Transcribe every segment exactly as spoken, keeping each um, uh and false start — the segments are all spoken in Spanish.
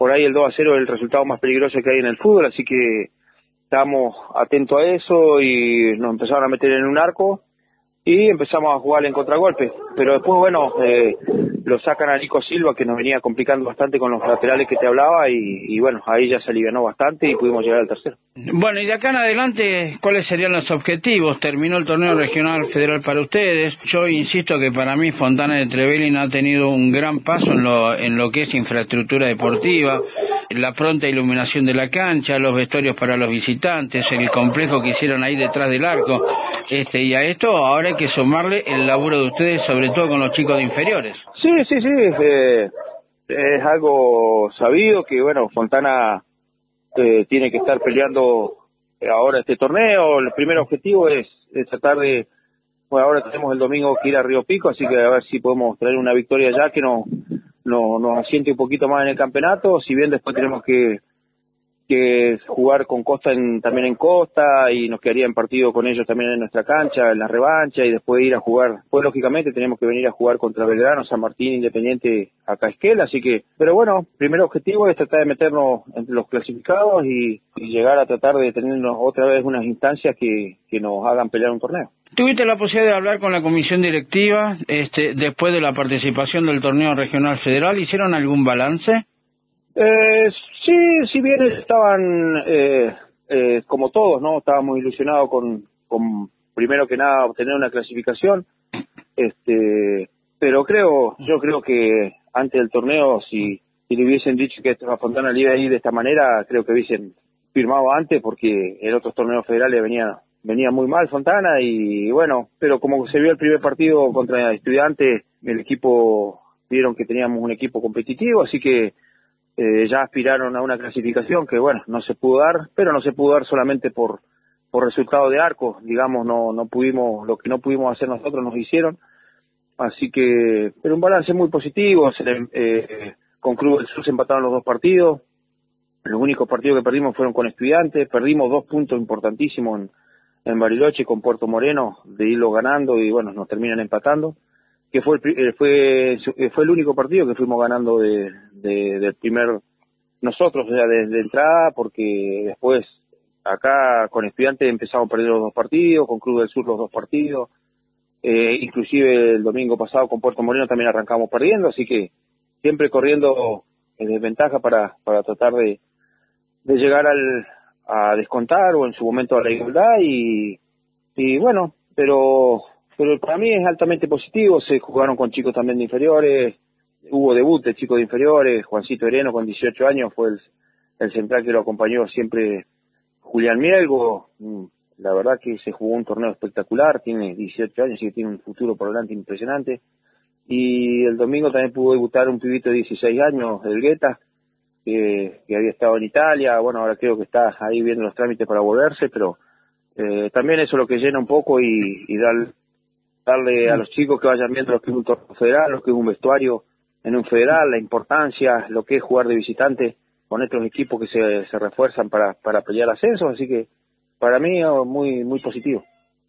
por ahí el dos a cero es el resultado más peligroso que hay en el fútbol, así que estamos atentos a eso y nos empezaron a meter en un arco y empezamos a jugar en contragolpe, pero después, bueno, eh, lo sacan a Nico Silva, que nos venía complicando bastante con los laterales que te hablaba, y, y bueno, ahí ya se alivianó bastante y pudimos llegar al tercero. Bueno, y de acá en adelante, ¿cuáles serían los objetivos? Terminó el torneo regional federal para ustedes. Yo insisto que para mí Fontana de Trevelin ha tenido un gran paso en lo, en lo que es infraestructura deportiva, la pronta iluminación de la cancha, los vestuarios para los visitantes, el complejo que hicieron ahí detrás del arco, este y a esto ahora hay que sumarle el laburo de ustedes, sobre todo con los chicos de inferiores. Sí, sí, sí, eh, es algo sabido que, bueno, Fontana eh, tiene que estar peleando ahora este torneo. El primer objetivo es, es tratar de, bueno, ahora tenemos el domingo que ir a Río Pico, así que a ver si podemos traer una victoria allá que nos no, nos asiente un poquito más en el campeonato, si bien después tenemos que que jugar con Costa en, también en Costa, y nos quedaría en partido con ellos también en nuestra cancha, en la revancha, y después ir a jugar, pues lógicamente tenemos que venir a jugar contra Belgrano, San Martín, Independiente, acá Esquel, así que, pero bueno, primer objetivo es tratar de meternos entre los clasificados y, y llegar a tratar de tenernos otra vez unas instancias que, que nos hagan pelear un torneo. ¿Tuviste la posibilidad de hablar con la comisión directiva este, después de la participación del torneo regional federal? ¿Hicieron algún balance? Eh, sí, si bien estaban, eh, eh, como todos, ¿no? Estábamos ilusionados con, con, primero que nada, obtener una clasificación, este, pero creo, yo creo que antes del torneo, si, si le hubiesen dicho que a Fontana le iba a ir de esta manera, creo que hubiesen firmado antes, porque en otros torneos federales venía, venía muy mal Fontana, y bueno, pero como se vio el primer partido contra Estudiantes, el equipo, vieron que teníamos un equipo competitivo, así que Eh, ya aspiraron a una clasificación que, bueno, no se pudo dar, pero no se pudo dar solamente por por resultado de arco, digamos, no no pudimos, lo que no pudimos hacer nosotros nos hicieron, así que, pero un balance muy positivo. Se le, eh, con Club del Sur se empataron los dos partidos, los únicos partidos que perdimos fueron con Estudiantes, perdimos dos puntos importantísimos en, en Bariloche con Puerto Moreno, de irlo ganando, y bueno, nos terminan empatando, que fue el, fue fue el único partido que fuimos ganando de, de del primer nosotros, o sea, de, de entrada, porque después acá con Estudiantes empezamos a perder los dos partidos, con Club del Sur los dos partidos, eh, inclusive el domingo pasado con Puerto Moreno también arrancamos perdiendo, así que siempre corriendo en desventaja para para tratar de, de llegar al a descontar o en su momento a la igualdad, y y bueno, pero pero para mí es altamente positivo. Se jugaron con chicos también de inferiores, hubo debut de chicos de inferiores, Juancito Hereno con dieciocho años fue el, el central que lo acompañó siempre, Julián Mielgo, la verdad que se jugó un torneo espectacular, tiene dieciocho años, así que tiene un futuro por delante impresionante, y el domingo también pudo debutar un pibito de dieciséis años, el Guetta, que, que había estado en Italia, bueno, ahora creo que está ahí viendo los trámites para volverse, pero eh, también eso es lo que llena un poco y, y da darle a los chicos que vayan viendo lo que es un torneo federal, lo que es un vestuario en un federal, la importancia, lo que es jugar de visitante con estos equipos que se, se refuerzan para, para pelear ascensos, así que para mí muy muy positivo.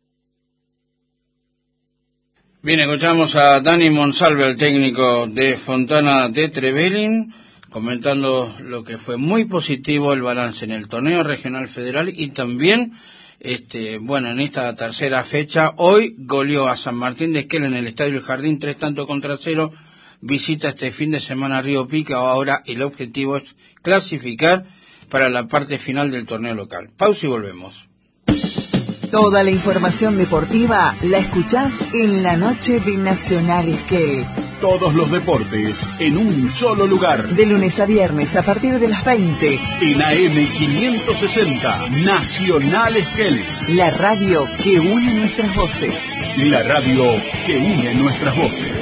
Bien, escuchamos a Dani Monsalve, el técnico de Fontana de Trevelin, comentando lo que fue muy positivo el balance en el torneo regional federal y también Este, bueno, en esta tercera fecha, hoy goleó a San Martín de Esquel en el Estadio El Jardín, tres tantos contra cero, visita este fin de semana a Río Pico, ahora el objetivo es clasificar para la parte final del torneo local. Pausa y volvemos. Toda la información deportiva la escuchás en la noche de Nacional Esquel. Todos los deportes en un solo lugar. De lunes a viernes a partir de las veinte. En A M quinientos sesenta, Nacional Esquel. La radio que une nuestras voces. La radio que une nuestras voces.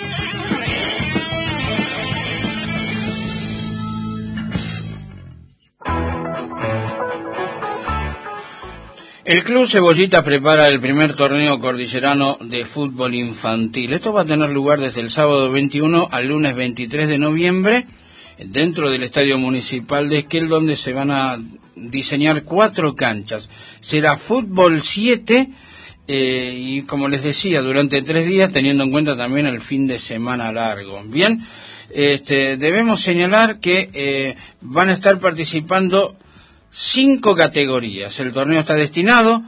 El Club Cebollita prepara el primer torneo cordillerano de fútbol infantil. Esto va a tener lugar desde el sábado veintiuno al lunes veintitrés de noviembre, dentro del Estadio Municipal de Esquel, donde se van a diseñar cuatro canchas. Será fútbol siete, eh, y como les decía, durante tres días, teniendo en cuenta también el fin de semana largo. Bien, este, debemos señalar que eh, van a estar participando cinco categorías. El torneo está destinado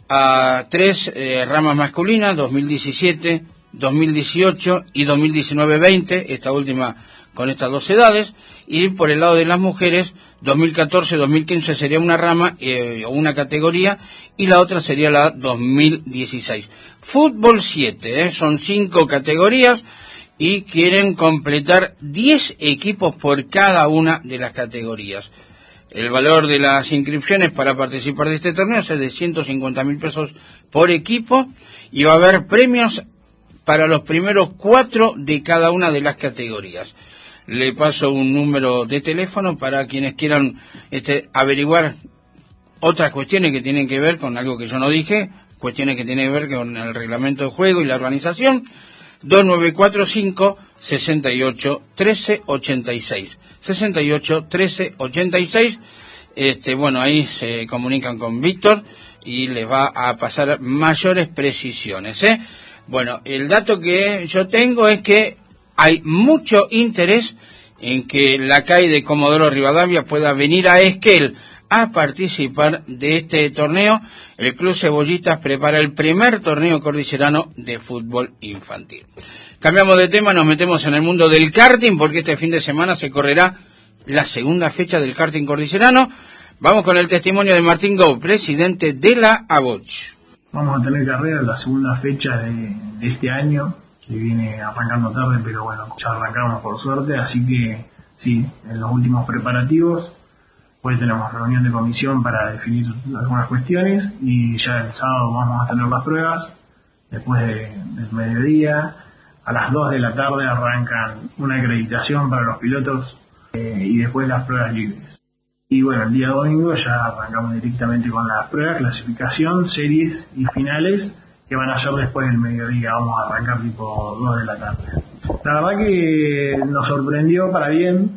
a tres eh, ramas masculinas, dos mil diecisiete, dos mil dieciocho y dos mil diecinueve veinte, esta última con estas dos edades, y por el lado de las mujeres, dos mil catorce dos mil quince sería una rama eh, o una categoría, y la otra sería la dos mil dieciséis. Fútbol siete, eh, son cinco categorías, y quieren completar diez equipos por cada una de las categorías. El valor de las inscripciones para participar de este torneo es de ciento cincuenta mil pesos por equipo, y va a haber premios para los primeros cuatro de cada una de las categorías. Le paso un número de teléfono para quienes quieran este, averiguar otras cuestiones que tienen que ver con algo que yo no dije, cuestiones que tienen que ver con el reglamento de juego y la organización. Dos nueve cuatro cinco, seis ocho, uno tres ocho seis. sesenta y ocho, trece, ochenta y seis. Este, bueno, ahí se comunican con Víctor y les va a pasar mayores precisiones, ¿eh? Bueno, el dato que yo tengo es que hay mucho interés en que la C A I de Comodoro Rivadavia pueda venir a Esquel a participar de este torneo. El Club Cebollitas prepara el primer torneo cordillerano de fútbol infantil. Cambiamos de tema, nos metemos en el mundo del karting, porque este fin de semana se correrá la segunda fecha del karting cordillerano. Vamos con el testimonio de Martín Gou, presidente de la ABOCH. Vamos a tener carrera en la segunda fecha de, de este año, que viene arrancando tarde, pero bueno, ya arrancamos por suerte, así que sí, en los últimos preparativos. Hoy tenemos reunión de comisión para definir algunas cuestiones, y ya el sábado vamos a tener las pruebas. Después de, del mediodía, a las dos de la tarde arrancan una acreditación para los pilotos, eh, y después las pruebas libres. Y bueno, el día domingo ya arrancamos directamente con las pruebas, clasificación, series y finales, que van a ser después del mediodía. Vamos a arrancar tipo dos de la tarde. La verdad que nos sorprendió para bien,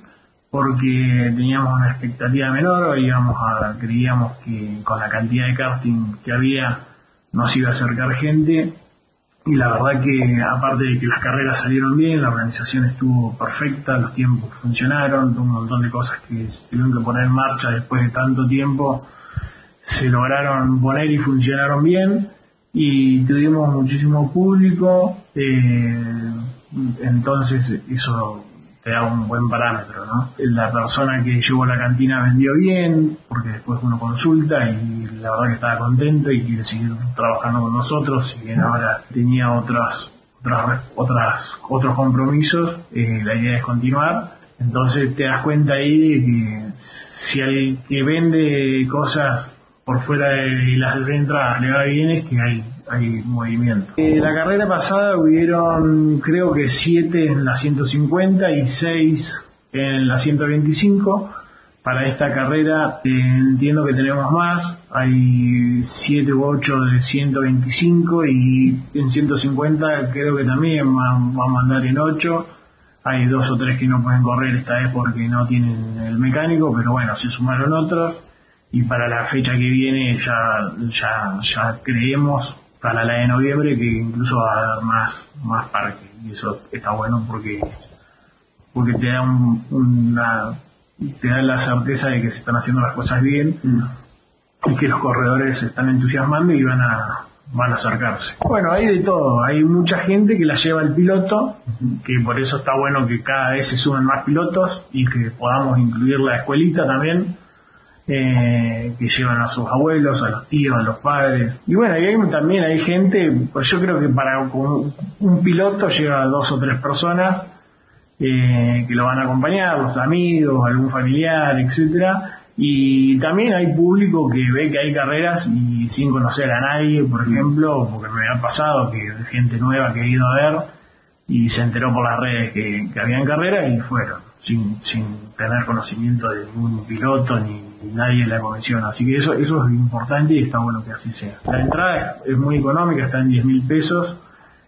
porque teníamos una expectativa menor, íbamos a, creíamos que con la cantidad de karting que había nos iba a acercar gente, y la verdad que aparte de que las carreras salieron bien, la organización estuvo perfecta, los tiempos funcionaron, un montón de cosas que se tuvieron que poner en marcha después de tanto tiempo se lograron poner y funcionaron bien, y tuvimos muchísimo público, eh, entonces eso te da un buen parámetro, ¿no? La persona que llevó la cantina vendió bien, porque después uno consulta y la verdad que estaba contento y quiere seguir trabajando con nosotros, si bien ahora tenía otras, otras, otras otros compromisos, eh, la idea es continuar. Entonces te das cuenta ahí de que si al que vende cosas por fuera de las de entrada le va bien, es que hay hay movimiento. Eh, la carrera pasada hubieron creo que siete en la ciento cincuenta y seis en la ciento veinticinco. Para esta carrera eh, entiendo que tenemos más, hay siete u ocho de ciento veinticinco, y en ciento cincuenta creo que también vamos a andar en ocho. Hay dos o tres que no pueden correr esta vez porque no tienen el mecánico, pero bueno, se sumaron otros, y para la fecha que viene ya ya ya creemos, para la de noviembre, que incluso va a haber más más parque, y eso está bueno porque porque te da un, una te da la certeza de que se están haciendo las cosas bien, mm. y que los corredores se están entusiasmando y van a van a acercarse. Bueno, hay de todo, hay mucha gente que la lleva el piloto, que por eso está bueno que cada vez se sumen más pilotos y que podamos incluir la escuelita también, Eh, que llevan a sus abuelos, a los tíos, a los padres. Y bueno, y hay, también hay gente, pues yo creo que para un, un piloto lleva dos o tres personas eh, que lo van a acompañar, los amigos, algún familiar, etcétera. Y también hay público que ve que hay carreras y sin conocer a nadie, por ejemplo, porque me ha pasado que hay gente nueva que ha ido a ver y se enteró por las redes que, que habían carreras y fueron, sin, sin tener conocimiento de ningún piloto ni y nadie la convención, así que eso eso es importante y está bueno que así sea. La entrada es, es muy económica, está en diez mil pesos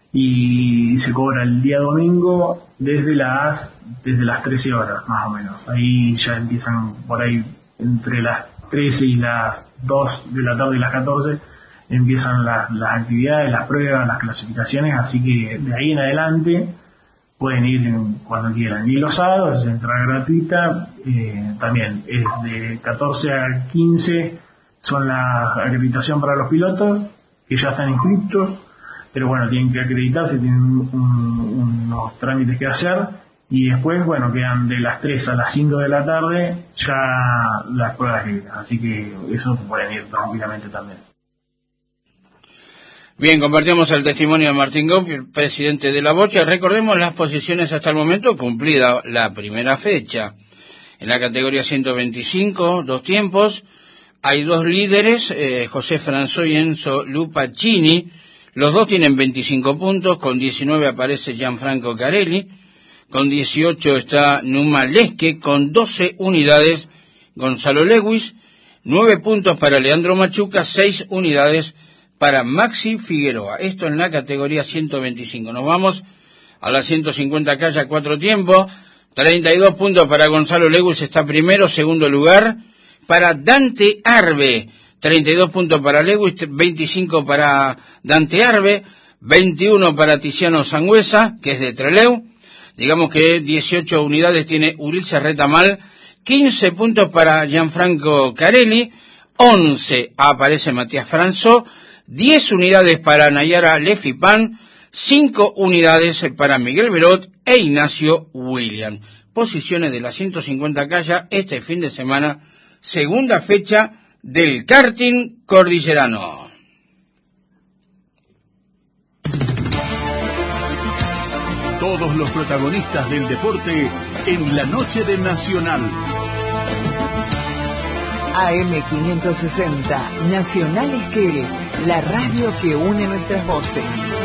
y se cobra el día domingo desde las desde las trece horas más o menos. Ahí ya empiezan por ahí entre las trece y las dos de la tarde y las catorce empiezan las, las actividades, las pruebas, las clasificaciones, así que de ahí en adelante pueden ir en, cuando quieran. Y los sábados es entrada gratuita, eh, también es de catorce a quince, son la acreditación para los pilotos, que ya están inscritos, pero bueno, tienen que acreditarse, tienen un, un, unos trámites que hacer, y después, bueno, quedan de las tres a las cinco de la tarde ya las pruebas libres, así que eso pueden ir tranquilamente también. Bien, compartimos el testimonio de Martín Gómez, el presidente de la Bocha. Recordemos las posiciones hasta el momento, cumplida la primera fecha. En la categoría ciento veinticinco, dos tiempos, hay dos líderes, eh, José Franzó y Enzo Lupaccini. Los dos tienen veinticinco puntos, con diecinueve aparece Gianfranco Carelli, con dieciocho está Numa Lesque, con doce unidades Gonzalo Lewis, nueve puntos para Leandro Machuca, seis unidades para Maxi Figueroa. Esto en la categoría ciento veinticinco. Nos vamos a la ciento cincuenta calle, cuatro tiempos. treinta y dos puntos para Gonzalo Lewis, está primero. Segundo lugar para Dante Arbe. treinta y dos puntos para Lewis, veinticinco para Dante Arbe, veintiuno para Tiziano Sangüesa, que es de Trelew. Digamos que dieciocho unidades tiene Ulises Retamal. quince puntos para Gianfranco Carelli. once aparece Matías Franzó. diez unidades para Nayara Lefipan, cinco unidades para Miguel Berot e Ignacio William. Posiciones de la ciento cincuenta calle este fin de semana, segunda fecha del karting cordillerano. Todos los protagonistas del deporte en la noche de Nacional. A M quinientos sesenta, Nacional Esquel, la radio que une nuestras voces.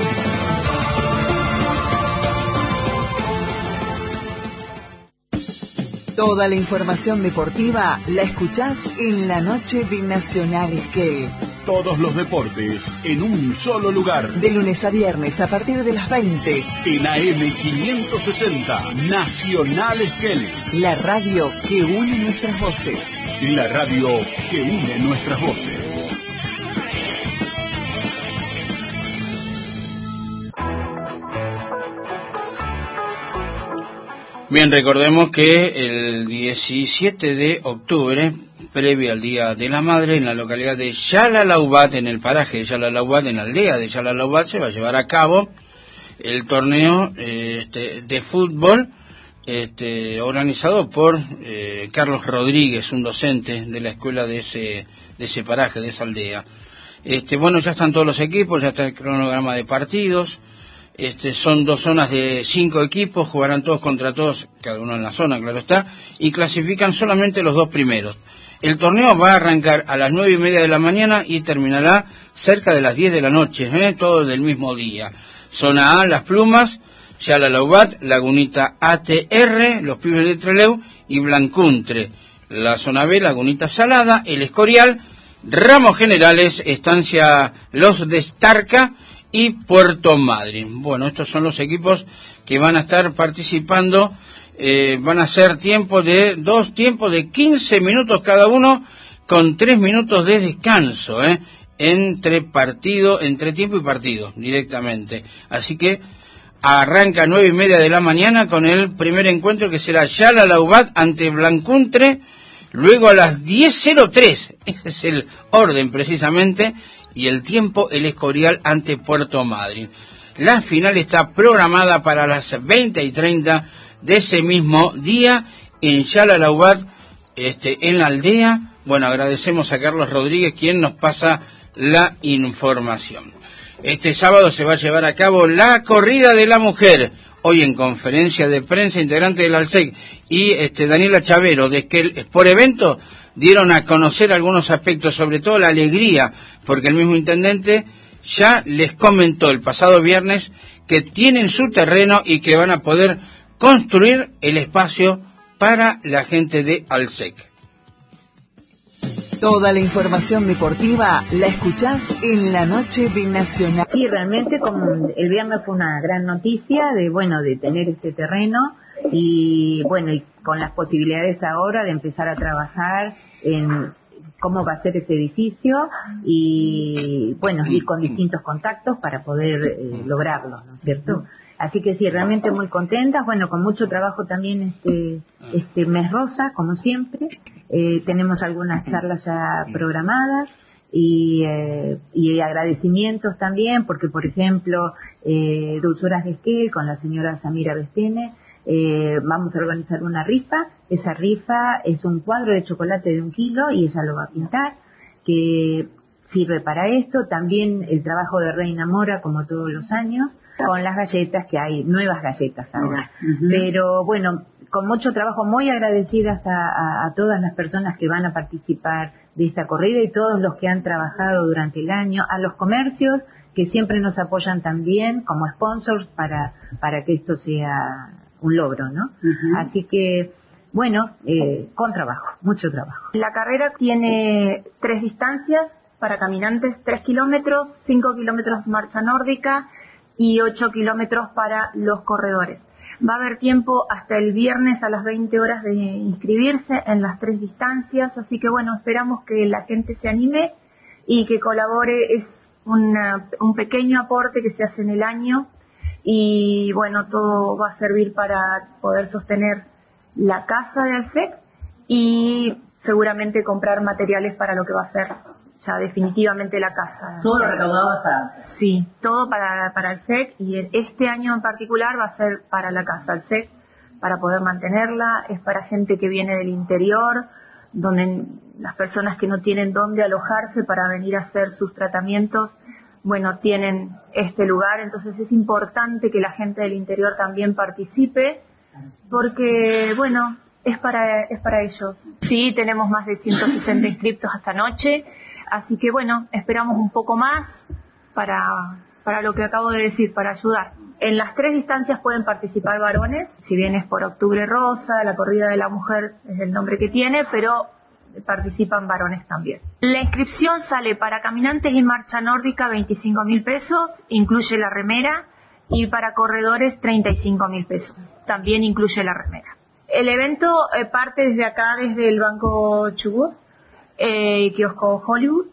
Toda la información deportiva la escuchás en la noche de Nacional Esquel. Todos los deportes en un solo lugar. De lunes a viernes a partir de las veinte. En A M quinientos sesenta, Nacional Esquel. La radio que une nuestras voces. La radio que une nuestras voces. Bien, recordemos que el diecisiete de octubre, previo al Día de la Madre, en la localidad de Yalalaubat, en el paraje de Yalalaubat, en la aldea de Yalalaubat, se va a llevar a cabo el torneo eh, este, de fútbol este, organizado por eh, Carlos Rodríguez, un docente de la escuela de ese, de ese paraje, de esa aldea. Este, bueno, ya están todos los equipos, ya está el cronograma de partidos. Este, son dos zonas de cinco equipos, jugarán todos contra todos, cada uno en la zona, claro está, y clasifican solamente los dos primeros. El torneo va a arrancar a las nueve y media de la mañana y terminará cerca de las diez de la noche, ¿eh? Todo del mismo día. Zona A, Las Plumas, Yalalaubat, Lagunita A T R, Los Pibes de Trelew y Blancuntre. La zona B, Lagunita Salada, El Escorial, Ramos Generales, Estancia Los de Starca y Puerto Madryn. Bueno, estos son los equipos que van a estar participando. Eh, van a ser tiempos de dos tiempos de quince minutos cada uno, con tres minutos de descanso, ¿eh? entre partido, entre tiempo y partido, directamente. Así que arranca nueve y media de la mañana con el primer encuentro, que será Yalalaubat ante Blancuntre. Luego a las diez cero tres, ese es el orden precisamente, y el tiempo El Escorial ante Puerto Madryn. La final está programada para las veinte y treinta de ese mismo día en Yalalaubat, este, en la aldea. Bueno, agradecemos a Carlos Rodríguez, quien nos pasa la información. Este sábado se va a llevar a cabo la Corrida de la Mujer. Hoy en conferencia de prensa, integrante del ALSEC y este, Daniela Chavero, de que por evento dieron a conocer algunos aspectos, sobre todo la alegría, porque el mismo intendente ya les comentó el pasado viernes que tienen su terreno y que van a poder construir el espacio para la gente de ALSEC. Toda la información deportiva la escuchás en la noche de Nacional. Sí, realmente como el viernes fue una gran noticia de, bueno, de tener este terreno y, bueno, y con las posibilidades ahora de empezar a trabajar en cómo va a ser ese edificio y, bueno, ir con distintos contactos para poder eh, lograrlo, ¿no es cierto? Así que sí, realmente muy contentas, bueno, con mucho trabajo también este, este mes rosa, como siempre. Eh, tenemos algunas charlas ya programadas y, eh, y agradecimientos también, porque por ejemplo, eh, Dulzuras de Esquel con la señora Samira Bestene, eh, vamos a organizar una rifa. Esa rifa es un cuadro de chocolate de un kilo y ella lo va a pintar, que sirve para esto. También el trabajo de Reina Mora, como todos los años, con las galletas, que hay nuevas galletas ahora. Uh-huh. Pero bueno, con mucho trabajo, muy agradecidas a, a, a todas las personas que van a participar de esta corrida y todos los que han trabajado durante el año, a los comercios que siempre nos apoyan también como sponsors para, para que esto sea un logro, ¿no? Uh-huh. Así que, bueno, eh, con trabajo, mucho trabajo. La carrera tiene tres distancias para caminantes, tres kilómetros, cinco kilómetros marcha nórdica y ocho kilómetros para los corredores. Va a haber tiempo hasta el viernes a las veinte horas de inscribirse en las tres distancias, así que bueno, esperamos que la gente se anime y que colabore. Es una, un pequeño aporte que se hace en el año y bueno, todo va a servir para poder sostener la casa de ALSEC y seguramente comprar materiales para lo que va a ser ya definitivamente la casa. Todo lo recaudado para... Sí, todo para, para ALSEC y este año en particular va a ser para la casa ALSEC, para poder mantenerla. Es para gente que viene del interior, donde las personas que no tienen dónde alojarse para venir a hacer sus tratamientos, bueno, tienen este lugar. Entonces es importante que la gente del interior también participe, porque, bueno, es para, es para ellos. Sí, tenemos más de ciento sesenta inscriptos hasta anoche. Así que bueno, esperamos un poco más para, para lo que acabo de decir, para ayudar. En las tres distancias pueden participar varones, si bien es por Octubre Rosa, la corrida de la mujer es el nombre que tiene, pero participan varones también. La inscripción sale para caminantes y marcha nórdica veinticinco mil pesos, incluye la remera, y para corredores treinta y cinco mil pesos, también incluye la remera. El evento eh, parte desde acá, desde el Banco Chubut, Eh, kiosco Hollywood.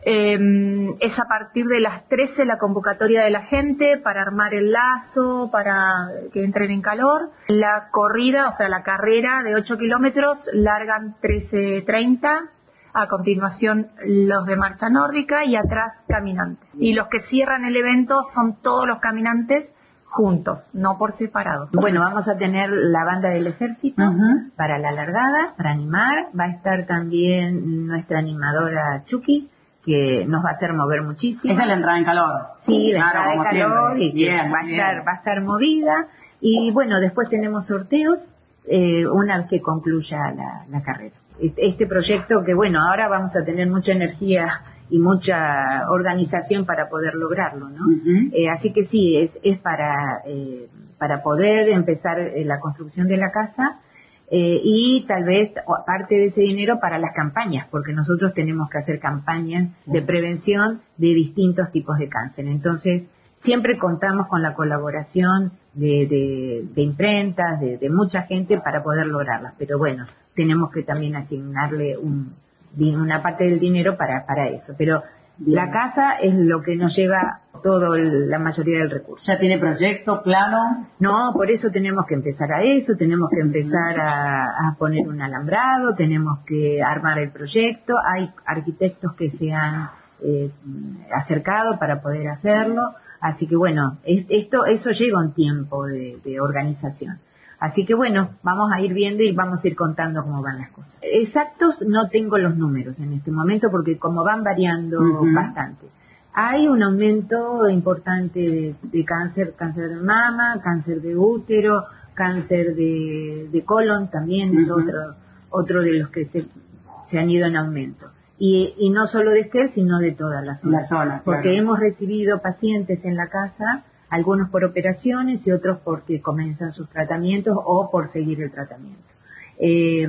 Eh, es a partir de las trece la convocatoria de la gente para armar el lazo, para que entren en calor. La corrida, o sea, la carrera de ocho kilómetros largan trece treinta. A continuación los de marcha nórdica y atrás caminantes. Y los que cierran el evento son todos los caminantes juntos, no por separado. Bueno, vamos a tener la banda del ejército uh-huh. para la largada, para animar. Va a estar también nuestra animadora Chucky, que nos va a hacer mover muchísimo. Esa es la entrada en calor. Sí, la claro, entrada en calor siempre. y que bien, va, a bien. estar, va a estar movida. Y bueno, después tenemos sorteos eh, una vez que concluya la, la carrera. Este proyecto que bueno, ahora vamos a tener mucha energía y mucha organización para poder lograrlo, ¿no? Uh-huh. Eh, así que sí, es, es para, eh, para poder empezar eh, la construcción de la casa eh, y tal vez parte de ese dinero para las campañas, porque nosotros tenemos que hacer campañas de prevención de distintos tipos de cáncer. Entonces, siempre contamos con la colaboración de, de, de imprentas, de, de mucha gente para poder lograrlas. Pero bueno, tenemos que también asignarle un una parte del dinero para para eso, pero bien. La casa es lo que nos lleva todo el, la mayoría del recurso. ¿Ya tiene proyecto, plano? No, por eso tenemos que empezar a eso, tenemos que empezar a, a poner un alambrado, tenemos que armar el proyecto, hay arquitectos que se han eh, acercado para poder hacerlo, así que bueno, es, esto eso lleva un tiempo de, de organización. Así que bueno, vamos a ir viendo y vamos a ir contando cómo van las cosas. Exactos no tengo los números en este momento porque como van variando uh-huh. bastante. Hay un aumento importante de, de cáncer, cáncer de mama, cáncer de útero, cáncer de, de colon también uh-huh. es otro otro de los que se, se han ido en aumento. Y, y no solo de Esquel, sino de todas las zonas. La zona, porque claro. hemos recibido pacientes en la casa, algunos por operaciones y otros porque comienzan sus tratamientos o por seguir el tratamiento. Eh,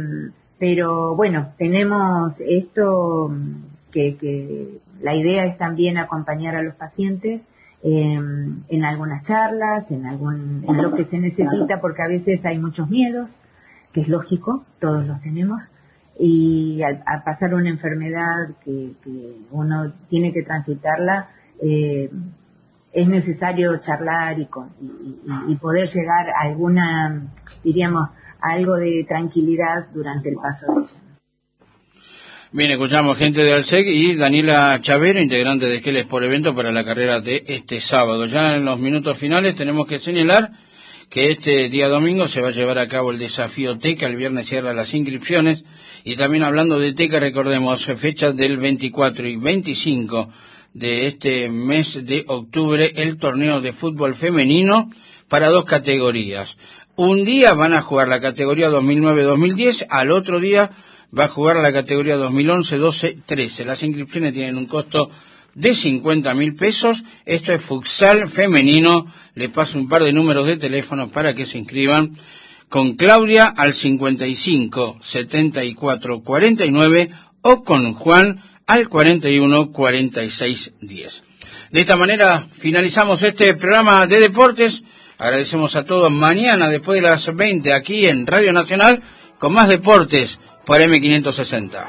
pero bueno, tenemos esto que, que la idea es también acompañar a los pacientes eh, en algunas charlas, en algún en lo que se necesita, porque a veces hay muchos miedos, que es lógico, todos los tenemos, y al, al pasar una enfermedad que, que uno tiene que transitarla, eh, es necesario charlar y, con, y, y poder llegar a alguna, diríamos, a algo de tranquilidad durante el paso de ella. Bien, escuchamos gente de Alsec y Daniela Chavero, integrante de Esqueles por Evento para la carrera de este sábado. Ya en los minutos finales tenemos que señalar que este día domingo se va a llevar a cabo el desafío TECA, el viernes cierra las inscripciones, y también hablando de TECA, recordemos fechas del veinticuatro y veinticinco de este mes de octubre, el torneo de fútbol femenino para dos categorías. Un día van a jugar la categoría dos mil nueve dos mil diez, al otro día va a jugar la categoría dos mil once doce trece. Las inscripciones tienen un costo de cincuenta mil pesos. Esto es futsal femenino. Le paso un par de números de teléfono para que se inscriban. Con Claudia al cincuenta y cinco setenta y cuatro cuarenta y nueve o con Juan al cuarenta y uno cuarenta y seis diez. De esta manera finalizamos este programa de deportes. Agradecemos a todos. Mañana después de las veinte aquí en Radio Nacional con más deportes por eme quinientos sesenta.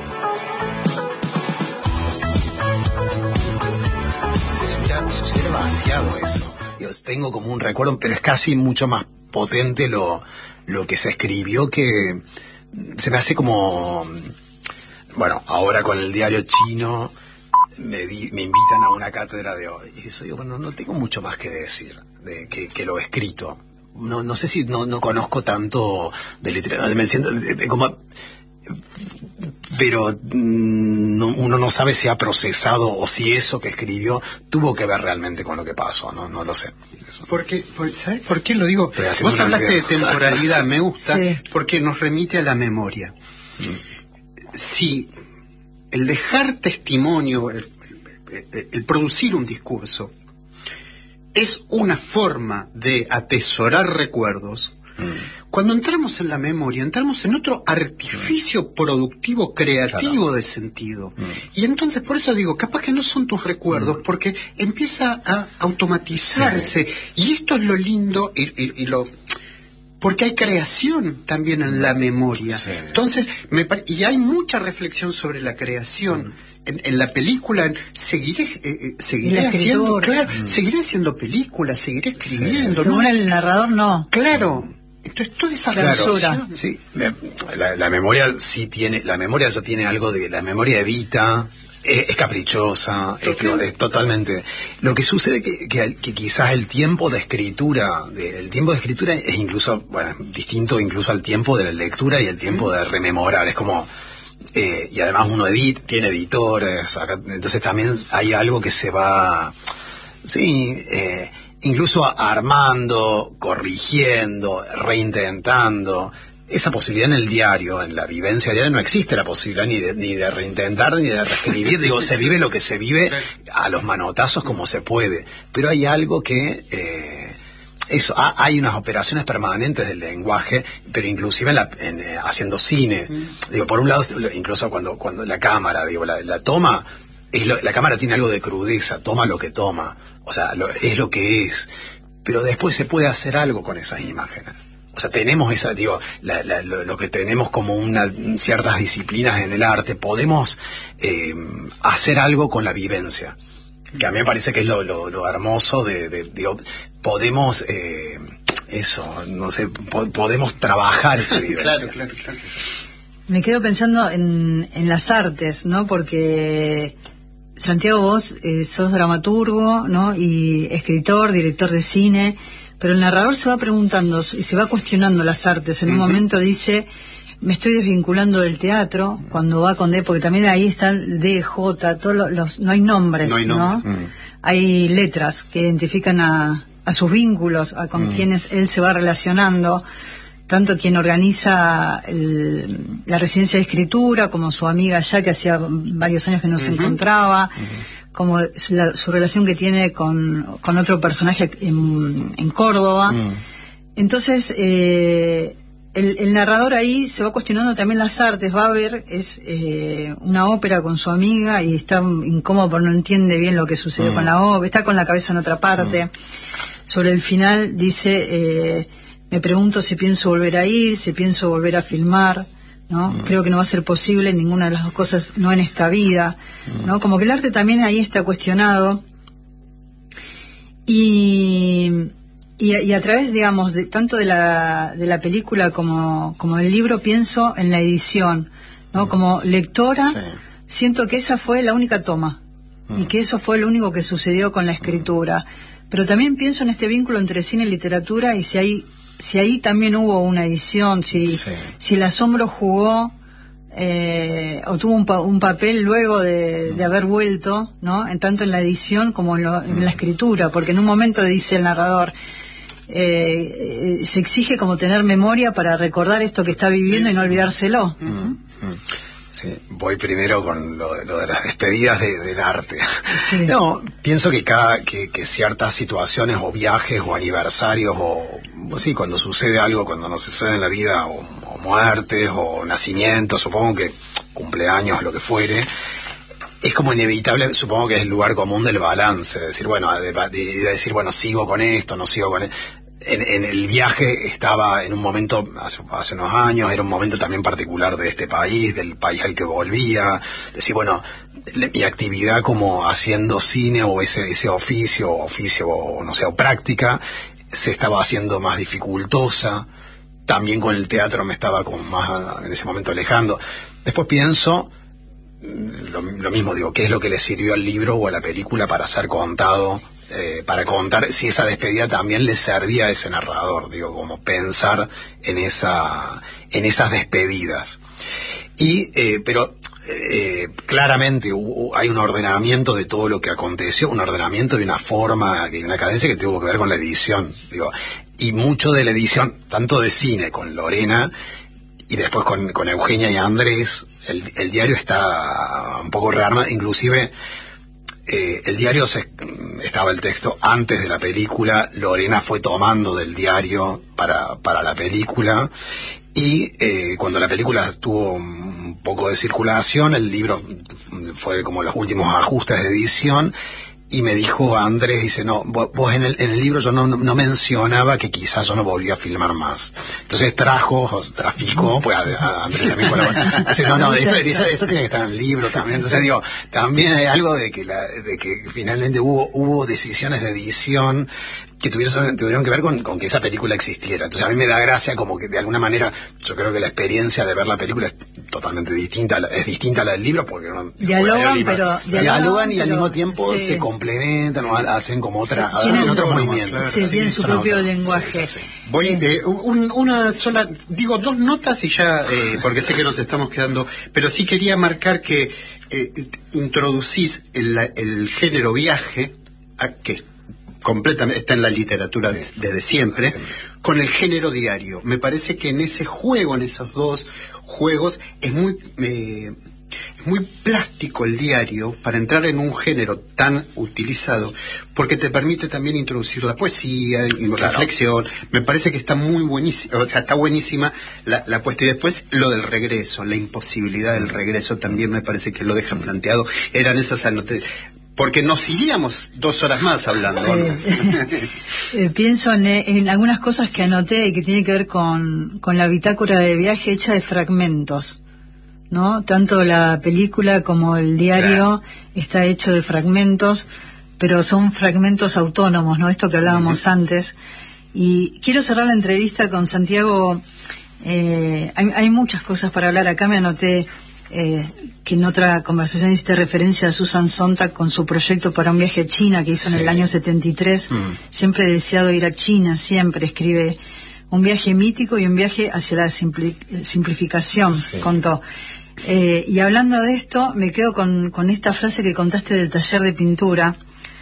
Se hubiera vaciado eso. Yo tengo como un recuerdo, pero es casi mucho más potente lo, lo que se escribió, que se me hace como... Bueno, ahora con el diario chino me, di, me invitan a una cátedra de hoy. Y eso digo, bueno, no tengo mucho más que decir de que, que lo escrito. No, no sé si no, no conozco tanto de literatura, me siento de, de, como, pero no, uno no sabe si ha procesado o si eso que escribió tuvo que ver realmente con lo que pasó, no, no lo sé. Porque, por, ¿sabes por qué lo digo? Vos hablaste ruido. de temporalidad, me gusta, sí. Porque nos remite a la memoria. Mm. Si el dejar testimonio, el, el, el producir un discurso, es una forma de atesorar recuerdos. Mm. Cuando entramos en la memoria, entramos en otro artificio mm. productivo, creativo, claro, de sentido. Mm. Y entonces, por eso digo, capaz que no son tus recuerdos, mm. porque empieza a automatizarse. Sí. Y esto es lo lindo y, y, y lo... Porque hay creación también en la memoria. Sí. Entonces, me, y hay mucha reflexión sobre la creación. Mm. En, en la película, en, seguiré eh, eh, seguiré haciendo, claro, mm. seguiré haciendo películas, seguiré escribiendo. Sí. Según ¿no? el narrador, no. Claro. Entonces toda esa claro, sí, la, la memoria sí tiene, la memoria ya tiene algo de, la memoria evita, es, es caprichosa, es, es totalmente. Lo que sucede que, que, que quizás el tiempo de escritura, de, el tiempo de escritura es incluso, bueno, distinto incluso al tiempo de la lectura y el tiempo de rememorar. Es como, eh, y además uno edit, tiene editores, acá, entonces también hay algo que se va, sí, eh, incluso armando, corrigiendo, reintentando. Esa posibilidad en el diario, en la vivencia diaria, no existe la posibilidad ni de, ni de reintentar ni de reescribir. Digo, se vive lo que se vive a los manotazos como se puede. Pero hay algo que... Eh, eso, ha, hay unas operaciones permanentes del lenguaje, pero inclusive en la, en, eh, haciendo cine. Mm. Digo, por un lado, incluso cuando, cuando la cámara, digo, la, la toma, es lo, la cámara tiene algo de crudeza, toma lo que toma. O sea, lo, es lo que es. Pero después se puede hacer algo con esas imágenes. O sea, tenemos esa, digo, la, la, lo, lo que tenemos como una ciertas disciplinas en el arte, podemos eh, hacer algo con la vivencia. Que a mí me parece que es lo, lo, lo hermoso de, de, digo, podemos, eh, eso, no sé, po, podemos trabajar esa vivencia. Claro, claro, claro. Me quedo pensando en, en las artes, ¿no? Porque... Santiago, vos eh, sos dramaturgo, ¿no? Y escritor, director de cine, pero el narrador se va preguntando y se va cuestionando las artes. En uh-huh. un momento dice, me estoy desvinculando del teatro, cuando va con D, porque también ahí está el D, J, todos los, los, no hay nombres, ¿no? Hay, nombre. ¿no? Uh-huh. Hay letras que identifican a, a sus vínculos, a con uh-huh. quienes él se va relacionando. Tanto quien organiza el, la residencia de escritura, como su amiga ya que hacía varios años que no uh-huh. se encontraba, uh-huh. como la, su relación que tiene con, con otro personaje en, en Córdoba. Uh-huh. Entonces, eh, el, el narrador ahí se va cuestionando también las artes, va a ver, es eh, una ópera con su amiga y está incómodo porque no entiende bien lo que sucedió uh-huh. con la ópera, está con la cabeza en otra parte. Uh-huh. Sobre el final dice... Eh, Me pregunto si pienso volver a ir, si pienso volver a filmar, ¿no? Mm. Creo que no va a ser posible ninguna de las dos cosas, no en esta vida, ¿no? Como que el arte también ahí está cuestionado. Y, y, y a través, digamos, de, tanto de la, de la película como, como del libro, pienso en la edición, ¿no? Como lectora, sí. Siento que esa fue la única toma, mm. y que eso fue lo único que sucedió con la escritura. Mm. Pero también pienso en este vínculo entre cine y literatura, y si hay si ahí también hubo una edición, si, sí. si el asombro jugó eh, o tuvo un, pa un papel luego de, de haber vuelto, ¿no? En tanto en la edición como en, lo, en la escritura, porque en un momento dice el narrador, eh, eh, se exige como tener memoria para recordar esto que está viviendo y no olvidárselo. Uh-huh. Sí, voy primero con lo, lo de las despedidas de, del arte. Sí. No, pienso que cada que, que ciertas situaciones o viajes o aniversarios o, o sí, cuando sucede algo, cuando nos sucede en la vida o, o muertes o nacimientos, supongo que cumpleaños, lo que fuere, es como inevitable, supongo que es el lugar común del balance, de decir, bueno, de, de, de decir, bueno, sigo con esto, no sigo con esto. En, en el viaje estaba en un momento, hace, hace unos años, era un momento también particular de este país, del país al que volvía, decir, bueno, le, mi actividad como haciendo cine o ese, ese oficio, oficio, o no sé, o práctica, se estaba haciendo más dificultosa, también con el teatro me estaba como más en ese momento alejando. Después pienso, lo, lo mismo digo, ¿qué es lo que le sirvió al libro o a la película para ser contado? Eh, para contar si esa despedida también le servía a ese narrador, digo, como pensar en esa en esas despedidas. Y eh, pero eh, claramente hubo, hay un ordenamiento de todo lo que aconteció, un ordenamiento y una forma y una cadencia que tuvo que ver con la edición, digo, y mucho de la edición, tanto de cine con Lorena y después con, con Eugenia y Andrés, el, el diario está un poco rearmado, inclusive. Eh, el diario se, estaba el texto antes de la película, Lorena fue tomando del diario para, para la película, y eh, cuando la película tuvo un poco de circulación, el libro fue como los últimos ajustes de edición, y me dijo Andrés, dice, no, vos, vos en, el, en el libro yo no, no mencionaba que quizás yo no volvía a filmar más. Entonces trajo, o traficó, pues a, a Andrés también colaboró. Dice, no, no, esto, esto, esto tiene que estar en el libro también. Entonces digo, también hay algo de que la, de que finalmente hubo, hubo decisiones de edición que tuvieron, tuvieron que ver con, con que esa película existiera. Entonces a mí me da gracia como que de alguna manera, yo creo que la experiencia de ver la película es totalmente distinta, es distinta a la del libro, porque no, dialogan, pero dialogan, dialogan y pero, al mismo tiempo sí. se complementan o hacen como otra, hacen otros movimientos. Sí, sí, tienen su propio lenguaje. Sí, sí, sí. Voy eh, un, una sola, digo dos notas y ya, eh, porque sé que nos estamos quedando, pero sí quería marcar que eh, introducís el, el género viaje, a, que completamente está en la literatura sí. desde siempre, sí. con el género diario. Me parece que en ese juego, en esos dos juegos, es muy eh, muy plástico el diario para entrar en un género tan utilizado, porque te permite también introducir la poesía y la claro. reflexión. Me parece que está muy buenísima, o sea, está buenísima la, la puesta. Y después lo del regreso, la imposibilidad del regreso también me parece que lo dejan planteado. Eran esas anotaciones. Porque nos iríamos dos horas más hablando. Sí. ¿no? eh, pienso en, en algunas cosas que anoté y que tienen que ver con, con la bitácora de viaje hecha de fragmentos, ¿no? Tanto la película como el diario claro. está hecho de fragmentos, pero son fragmentos autónomos, ¿no? Esto que hablábamos uh-huh. antes. Y quiero cerrar la entrevista con Santiago. Eh, hay, hay muchas cosas para hablar. Acá me anoté Eh, que en otra conversación hiciste referencia a Susan Sontag con su proyecto para un viaje a China que hizo sí. en el año setenta y tres. Mm. Siempre he deseado ir a China, siempre escribe un viaje mítico y un viaje hacia la simpli simplificación, sí. contó. Eh, y hablando de esto, me quedo con, con esta frase que contaste del taller de pintura.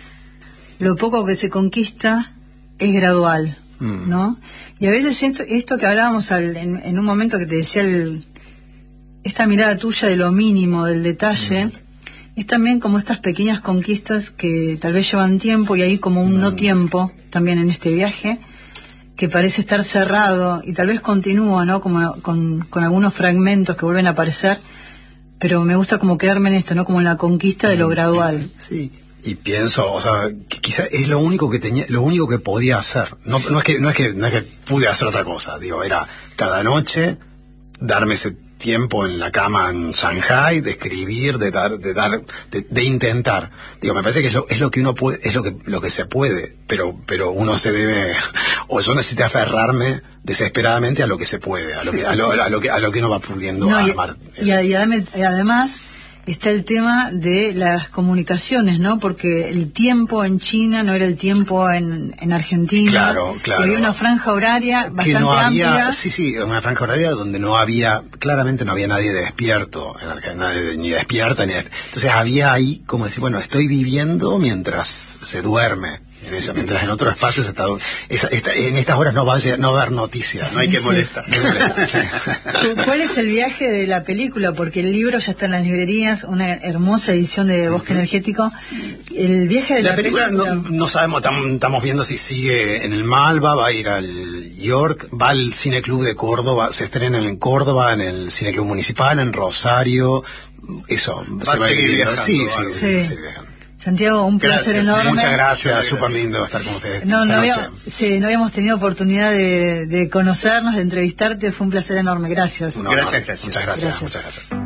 Lo poco que se conquista es gradual, mm. ¿no? Y a veces siento esto que hablábamos al, en, en un momento que te decía el... esta mirada tuya de lo mínimo, del detalle, mm. es también como estas pequeñas conquistas que tal vez llevan tiempo y hay como un mm. no tiempo también en este viaje que parece estar cerrado y tal vez continúa, ¿no? Como con, con algunos fragmentos que vuelven a aparecer, pero me gusta como quedarme en esto, ¿no? Como en la conquista de lo gradual. Sí. Y pienso, o sea, que quizás es lo único que tenía, lo único que podía hacer. No, no es que, no es que, no es que pude hacer otra cosa. Digo, era cada noche darme ese tiempo en la cama en Shanghai, de escribir, de dar, de dar, de, de intentar. Digo, me parece que es lo, es lo que uno puede, es lo que, lo que se puede, pero, pero uno se debe, o yo necesito aferrarme desesperadamente a lo que se puede, a lo que, a lo, a lo que, a lo que uno va pudiendo no, armar. Y, y, además, y además está el tema de las comunicaciones, ¿no? Porque el tiempo en China no era el tiempo en, en Argentina. Claro, claro. Había una franja horaria bastante que no había, amplia. Sí, sí, una franja horaria donde no había, claramente no había nadie despierto, en Argentina, nadie ni despierta, ni de, entonces había ahí como decir, bueno, estoy viviendo mientras se duerme. En esa, mientras en otro espacio se está, esa, esta, en estas horas no va, a, no va a haber noticias. No hay que sí. molestar. No molestar, sí. ¿Cuál es el viaje de la película? Porque el libro ya está en las librerías, una hermosa edición de Bosque uh-huh. Energético. El viaje de la, la película, película... No, no sabemos, tam, estamos viendo si sigue en el Malva, va a ir al York, va al Cine Club de Córdoba, se estrena en Córdoba, en el Cine Club Municipal, en Rosario, eso. Va se a va seguir viendo. viajando. Sí, sí, sí. sí, viajando. Santiago, un gracias, placer enorme. Muchas gracias, gracias. súper lindo estar con ustedes. No, no, esta había, sí, no habíamos tenido oportunidad de, de conocernos, de entrevistarte, fue un placer enorme. Gracias. No, gracias, no, gracias. Muchas gracias, Gracias. muchas gracias.